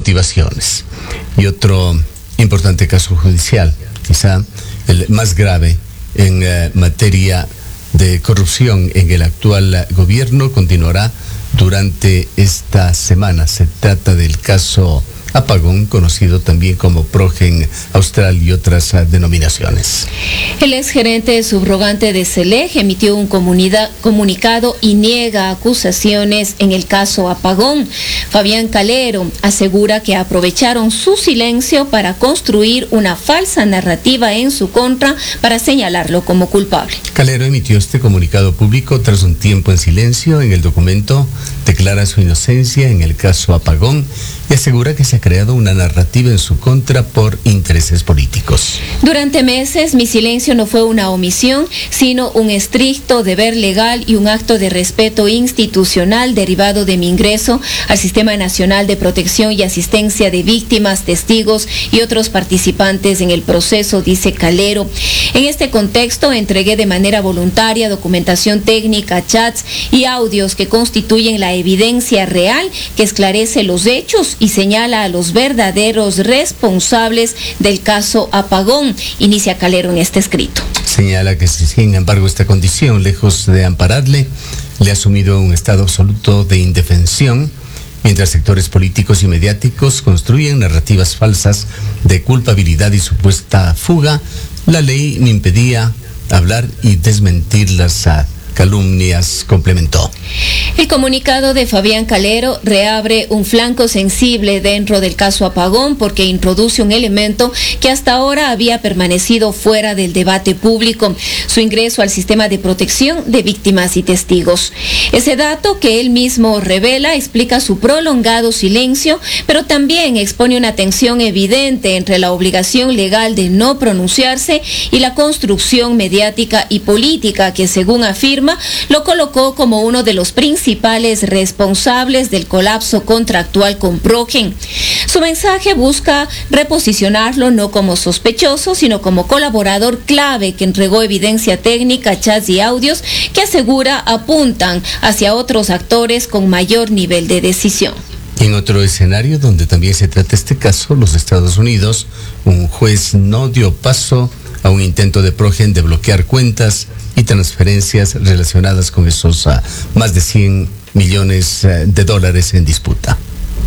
motivaciones. Y otro importante caso judicial, quizá el más grave en materia de corrupción en el actual gobierno, continuará durante esta semana. Se trata del caso Apagón, conocido también como Progen Austral y otras denominaciones. El exgerente subrogante de SELEC emitió un comunicado y niega acusaciones en el caso Apagón. Fabián Calero asegura que aprovecharon su silencio para construir una falsa narrativa en su contra para señalarlo como culpable. Calero emitió este comunicado público tras un tiempo en silencio. En el documento declara su inocencia en el caso Apagón y asegura que se ha creado una narrativa en su contra por intereses políticos. Durante meses, mi silencio no fue una omisión, sino un estricto deber legal y un acto de respeto institucional derivado de mi ingreso al Sistema Nacional de Protección y Asistencia de Víctimas, testigos y otros participantes en el proceso, dice Calero. En este contexto, entregué de manera voluntaria documentación técnica, chats y audios que constituyen la evidencia real que esclarece los hechos y señala a los verdaderos responsables del caso Apagón, inicia Calero en este escrito. Señala que, sin embargo, esta condición, lejos de ampararle, le ha sumido un estado absoluto de indefensión, mientras sectores políticos y mediáticos construyen narrativas falsas de culpabilidad y supuesta fuga. La ley me impedía hablar y desmentir las calumnias, complementó. El comunicado de Fabián Calero reabre un flanco sensible dentro del caso Apagón porque introduce un elemento que hasta ahora había permanecido fuera del debate público, su ingreso al sistema de protección de víctimas y testigos. Ese dato que él mismo revela explica su prolongado silencio, pero también expone una tensión evidente entre la obligación legal de no pronunciarse y la construcción mediática y política que, según afirma, lo colocó como uno de los principales responsables del colapso contractual con Progen. Su mensaje busca reposicionarlo no como sospechoso, sino como colaborador clave que entregó evidencia técnica, chats y audios que asegura apuntan hacia otros actores con mayor nivel de decisión. En otro escenario donde también se trata este caso, los Estados Unidos, un juez no dio paso a un intento de Progen de bloquear cuentas y transferencias relacionadas con esos más de 100 millones de dólares en disputa.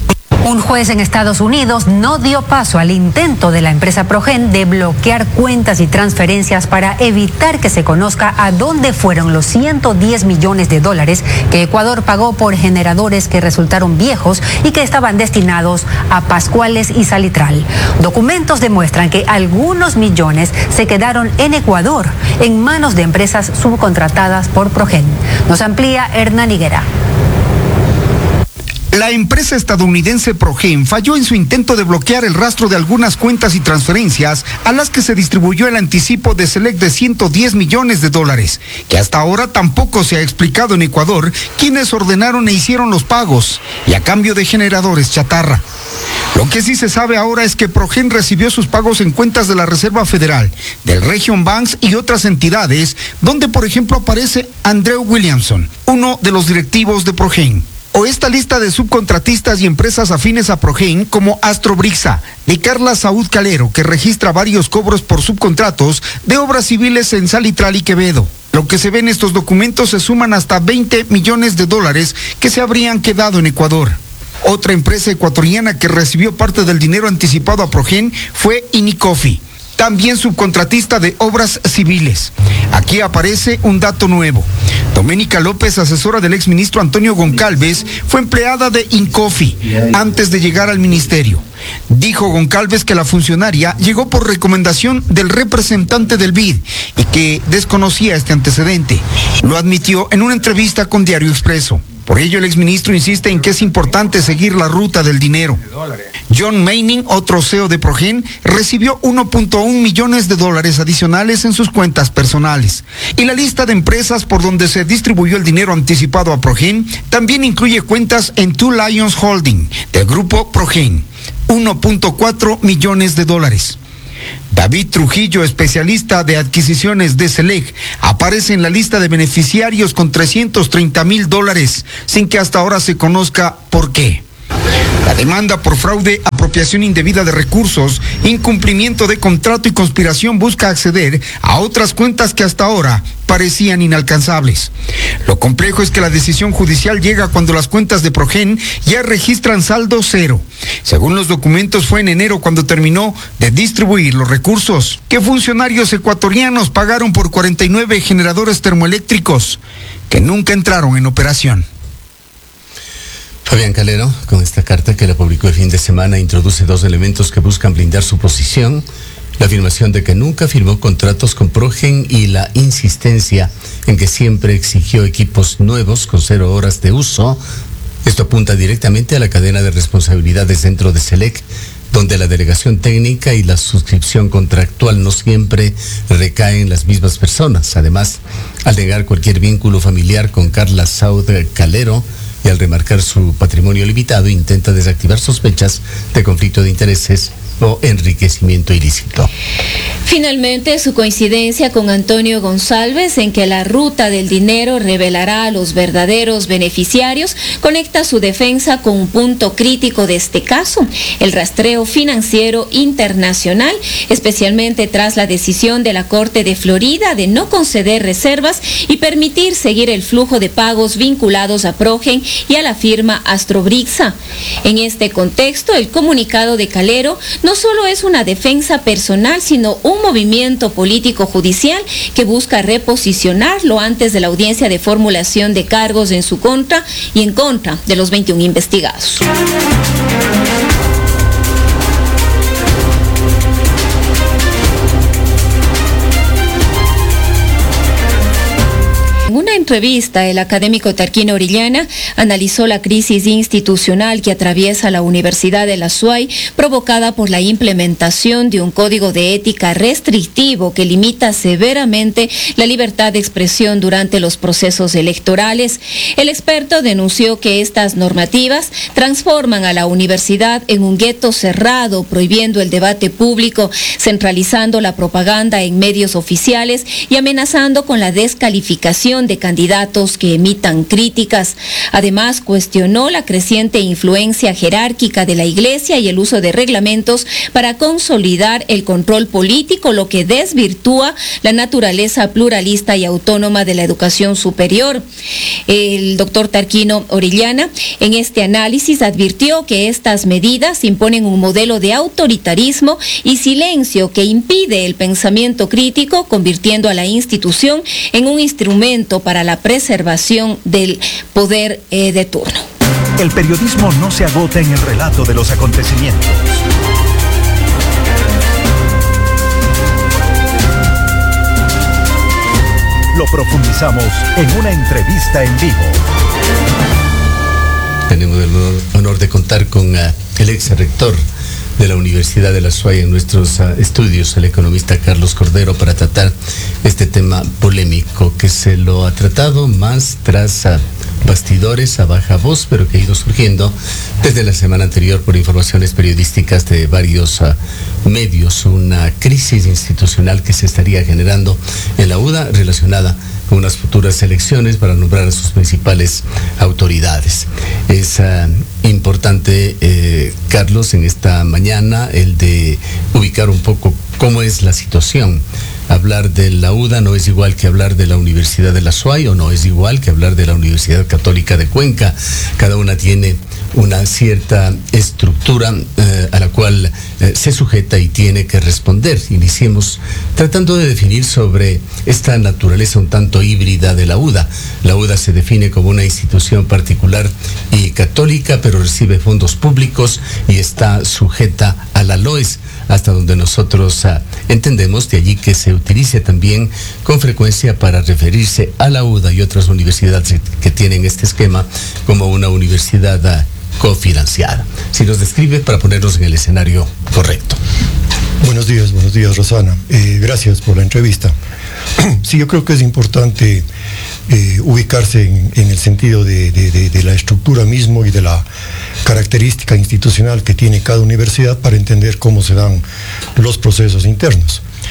Un juez en Estados Unidos no dio paso al intento de la empresa Progen de bloquear cuentas y transferencias para evitar que se conozca a dónde fueron los 110 millones de dólares que Ecuador pagó por generadores que resultaron viejos y que estaban destinados a Pascuales y Salitral. Documentos demuestran que algunos millones se quedaron en Ecuador, en manos de empresas subcontratadas por Progen. Nos amplía Hernán Higuera. La empresa estadounidense Progen falló en su intento de bloquear el rastro de algunas cuentas y transferencias a las que se distribuyó el anticipo de SELEC de 110 millones de dólares, que hasta ahora tampoco se ha explicado en Ecuador quiénes ordenaron e hicieron los pagos, y a cambio de generadores chatarra. Lo que sí se sabe ahora es que Progen recibió sus pagos en cuentas de la Reserva Federal, del Region Banks y otras entidades, donde por ejemplo aparece Andrew Williamson, uno de los directivos de Progen. O esta lista de subcontratistas y empresas afines a Progen como Astrobrixa, de Carla Saúd Calero, que registra varios cobros por subcontratos de obras civiles en Salitral y Quevedo. Lo que se ve en estos documentos se suman hasta 20 millones de dólares que se habrían quedado en Ecuador. Otra empresa ecuatoriana que recibió parte del dinero anticipado a Progen fue Inicofi, también subcontratista de obras civiles. Aquí aparece un dato nuevo. Doménica López, asesora del exministro Antonio Goncalves, fue empleada de Incofi antes de llegar al ministerio. Dijo Goncalves que la funcionaria llegó por recomendación del representante del BID y que desconocía este antecedente. Lo admitió en una entrevista con Diario Expreso. Por ello, el exministro insiste en que es importante seguir la ruta del dinero. John Manning, otro CEO de Progen, recibió 1.1 millones de dólares adicionales en sus cuentas personales. Y la lista de empresas por donde se distribuyó el dinero anticipado a Progen también incluye cuentas en Two Lions Holding, del grupo Progen, 1.4 millones de dólares. David Trujillo, especialista de adquisiciones de SELEC, aparece en la lista de beneficiarios con 330 mil dólares, sin que hasta ahora se conozca por qué. La demanda por fraude apropiación indebida de recursos, incumplimiento de contrato y conspiración busca acceder a otras cuentas que hasta ahora parecían inalcanzables. Lo complejo es que la decisión judicial llega cuando las cuentas de Progen ya registran saldo cero. Según los documentos, fue en enero cuando terminó de distribuir los recursos que funcionarios ecuatorianos pagaron por 49 generadores termoeléctricos que nunca entraron en operación. Fabián Calero, con esta carta que la publicó el fin de semana, introduce dos elementos que buscan blindar su posición: la afirmación de que nunca firmó contratos con Progen y la insistencia en que siempre exigió equipos nuevos con 0 horas de uso. Esto apunta directamente a la cadena de responsabilidades dentro de SELEC, donde la delegación técnica y la suscripción contractual no siempre recaen en las mismas personas. Además, al negar cualquier vínculo familiar con Carla Saud Calero y al remarcar su patrimonio limitado, intenta desactivar sospechas de conflicto de intereses o enriquecimiento ilícito. Finalmente, su coincidencia con Antonio González en que la ruta del dinero revelará a los verdaderos beneficiarios conecta su defensa con un punto crítico de este caso: el rastreo financiero internacional, especialmente tras la decisión de la Corte de Florida de no conceder reservas y permitir seguir el flujo de pagos vinculados a Progen y a la firma Astrobrixa. En este contexto, el comunicado de Calero no solo es una defensa personal, sino un movimiento político judicial que busca reposicionarlo antes de la audiencia de formulación de cargos en su contra y en contra de los 21 investigados. En una entrevista, el académico Tarquino Orellana analizó la crisis institucional que atraviesa la Universidad de la SUAY, provocada por la implementación de un código de ética restrictivo que limita severamente la libertad de expresión durante los procesos electorales. El experto denunció que estas normativas transforman a la universidad en un gueto cerrado, prohibiendo el debate público, centralizando la propaganda en medios oficiales y amenazando con la descalificación de candidatos que emitan críticas. Además, cuestionó la creciente influencia jerárquica de la Iglesia y el uso de reglamentos para consolidar el control político, lo que desvirtúa la naturaleza pluralista y autónoma de la educación superior. El doctor Tarquino Orellana, en este análisis, advirtió que estas medidas imponen un modelo de autoritarismo y silencio que impide el pensamiento crítico, convirtiendo a la institución en un instrumento para la preservación del poder de turno. El periodismo no se agota en el relato de los acontecimientos. Lo profundizamos en una entrevista en vivo. Tenemos el honor de contar con el ex rector de la Universidad de la SUAY en nuestros estudios, el economista Carlos Cordero, para tratar este tema polémico que se lo ha tratado más tras bastidores a baja voz, pero que ha ido surgiendo desde la semana anterior por informaciones periodísticas de varios medios, una crisis institucional que se estaría generando en la UDA relacionada con unas futuras elecciones para nombrar a sus principales autoridades. Es importante, Carlos, en esta mañana, el de ubicar un poco cómo es la situación. Hablar de la UDA no es igual que hablar de la Universidad de la SUAY, o no es igual que hablar de la Universidad Católica de Cuenca. Cada una tiene una cierta estructura a la cual se sujeta y tiene que responder. Iniciemos tratando de definir sobre esta naturaleza un tanto híbrida de la UDA. La UDA se define como una institución particular y católica, pero recibe fondos públicos y está sujeta a la LOES, hasta donde nosotros entendemos, de allí que se utilice también con frecuencia para referirse a la UDA y otras universidades que tienen este esquema como una universidad cofinanciada. Si nos describe para ponernos en el escenario correcto. Buenos días, Rosana. Gracias por la entrevista. Sí, yo creo que es importante ubicarse en el sentido de la estructura mismo y de la característica institucional que tiene cada universidad para entender cómo se dan los procesos internos.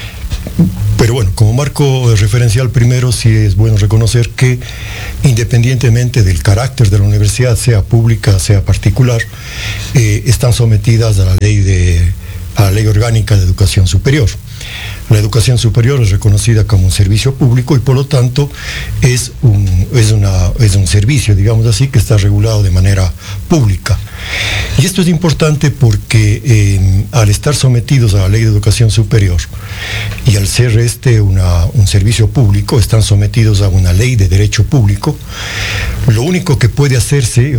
Pero bueno, como marco referencial primero sí es bueno reconocer que independientemente del carácter de la universidad, sea pública, sea particular, están sometidas a la ley orgánica de educación superior. La educación superior es reconocida como un servicio público y por lo tanto es un servicio, digamos así, que está regulado de manera pública. Y esto es importante porque al estar sometidos a la ley de educación superior y al ser un servicio público, están sometidos a una ley de derecho público, lo único que puede hacerse